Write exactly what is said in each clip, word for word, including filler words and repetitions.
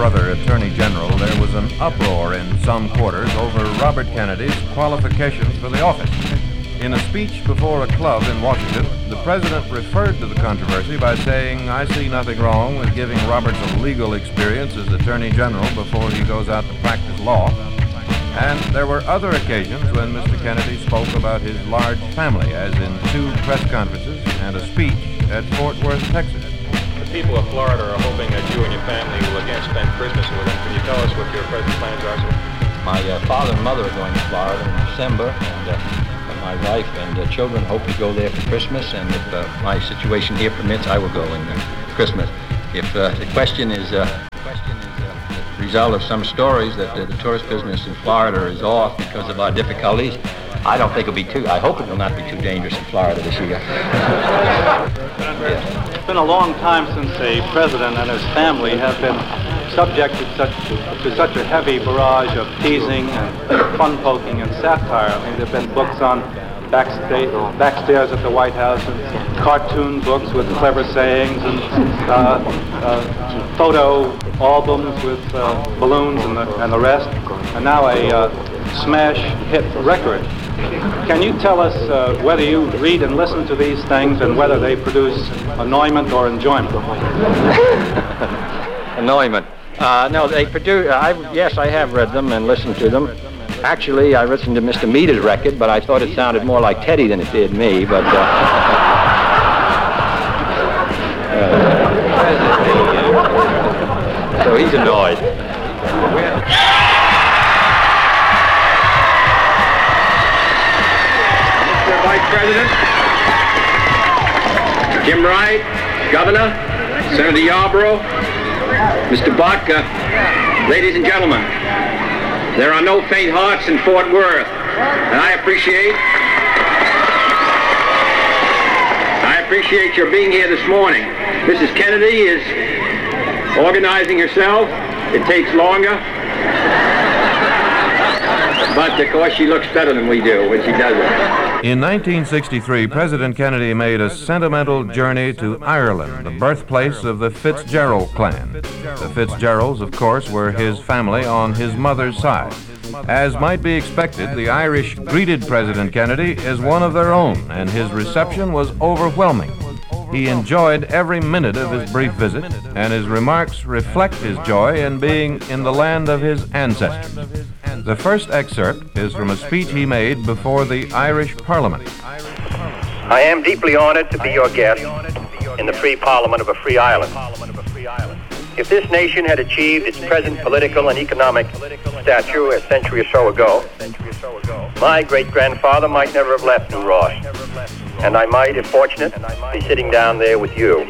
brother Attorney General, there was an uproar in some quarters over Robert Kennedy's qualifications for the office. In a speech before a club in Washington, the president referred to the controversy by saying, "I see nothing wrong with giving Roberts a legal experience as Attorney General before he goes out to practice law." And there were other occasions when Mister Kennedy spoke about his large family, as in two press conferences and a speech at Fort Worth, Texas. The people of Florida are hoping that you and your family will again spend Christmas with them. Can you tell us what your present plans are, sir? My uh, father and mother are going to Florida in December, and uh, my wife and uh, children hope to go there for Christmas, and if uh, my situation here permits, I will go in uh, Christmas. If uh, the question is, uh, question is uh, the result of some stories that uh, the tourist business in Florida is off because of our difficulties, I don't think it'll be too, I hope it will not be too dangerous in Florida this year. It's been a long time since a president and his family have been subjected such, to such a heavy barrage of teasing and fun-poking and satire. I mean, there have been books on backstage, backstairs at the White House, and cartoon books with clever sayings, and uh, uh, photo albums with uh, balloons and the, and the rest, and now a uh, smash hit record. Can you tell us uh, whether you read and listen to these things and whether they produce annoyment or enjoyment? Annoyment. Uh, no, they produce, I, yes, I have read them and listened to them. Actually, I listened to Mister Meader's record, but I thought it sounded more like Teddy than it did me, but... Uh, uh, so he's annoyed. Mister Vice President, Jim Wright, Governor, Senator Yarborough, Mister Buck, uh, ladies and gentlemen, there are no faint hearts in Fort Worth, and I appreciate, I appreciate your being here this morning. Missus Kennedy is organizing herself. It takes longer, but of course she looks better than we do when she does it. In nineteen sixty-three, President Kennedy made a sentimental journey to Ireland, the birthplace of the Fitzgerald clan. The Fitzgeralds, of course, were his family on his mother's side. As might be expected, the Irish greeted President Kennedy as one of their own, and his reception was overwhelming. He enjoyed every minute of his brief visit, and his remarks reflect his joy in being in the land of his ancestors. The first excerpt is from a speech he made before the Irish Parliament. I am deeply honored to be your guest in the free Parliament of a free island. If this nation had achieved its present political and economic stature a century or so ago, my great-grandfather might never have left New Ross, and I might, if fortunate, be sitting down there with you.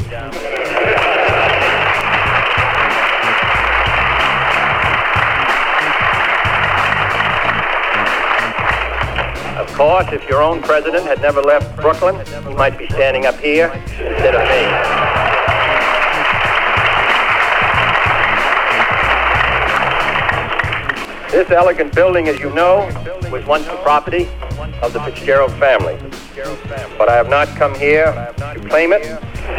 Of course, if your own president had never left Brooklyn, he might be standing up here instead of me. This elegant building, as you know, was once the property of the Fitzgerald family. But I have not come here to claim it.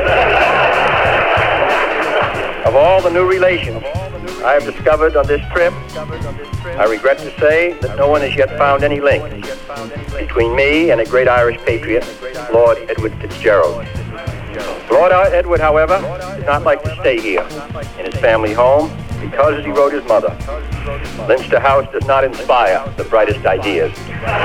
Of all the new relations I have discovered on this trip, I regret to say that no one has yet found any link between me and a great Irish patriot, Lord Edward Fitzgerald. Lord Edward, however, did not like to stay here in his family home because, as he wrote his mother, Leinster House does not inspire the brightest ideas.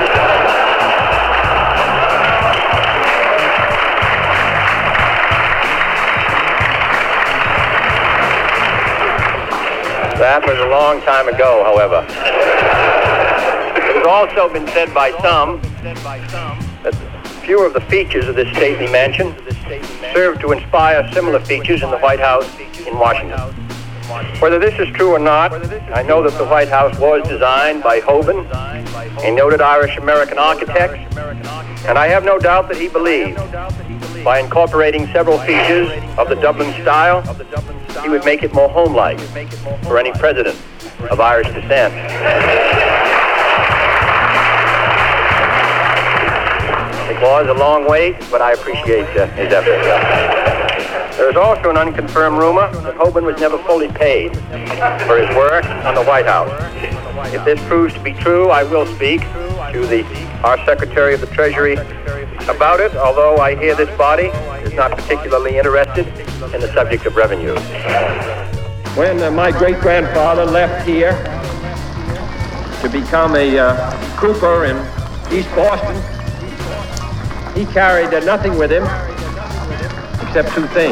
That was a long time ago, however. It has also been said by some that few of the features of this stately mansion serve to inspire similar features in the White House in Washington. Whether this is true or not, I know that the White House was designed by Hoban, a noted Irish-American architect, and I have no doubt that he believed by incorporating several features of the Dublin style, he would make it more home-like for any president of Irish descent. It was a long wait, but I appreciate uh, his effort. There is also an unconfirmed rumor that Hoban was never fully paid for his work on the White House. If this proves to be true, I will speak to the our Secretary of the Treasury about it, although I hear this body is not particularly interested in the subject of revenue. When uh, my great-grandfather left here to become a uh, cooper in East Boston, he carried uh, nothing with him except two things: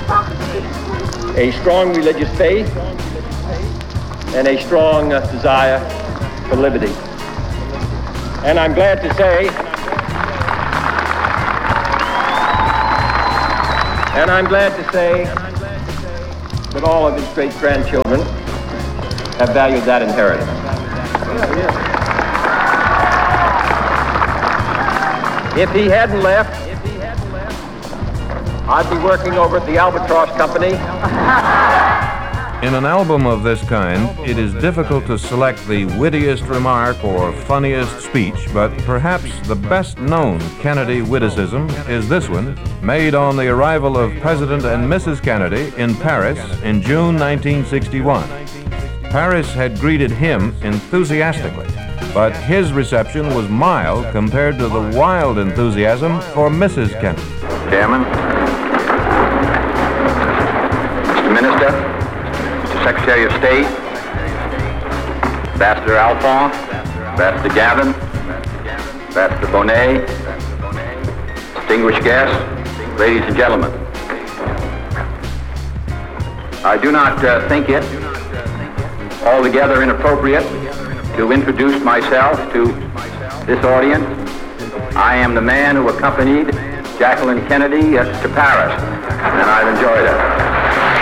a strong religious faith and a strong uh, desire for liberty. And I'm glad to say, and I'm glad to say that all of his great-grandchildren have valued that inheritance. If he hadn't left, I'd be working over at the Albatross Company. In an album of this kind, it is difficult to select the wittiest remark or funniest speech, but perhaps the best-known Kennedy witticism is this one, made on the arrival of President and Missus Kennedy in Paris in June nineteen sixty-one. Paris had greeted him enthusiastically, but his reception was mild compared to the wild enthusiasm for Missus Kennedy. Chairman, Mister Minister, Secretary of State, Ambassador Alphonse, Ambassador Gavin, Ambassador Bonet, distinguished guests, ladies and gentlemen. I do not uh, think it altogether inappropriate to introduce myself to this audience. I am the man who accompanied Jacqueline Kennedy uh, to Paris, and I've enjoyed it.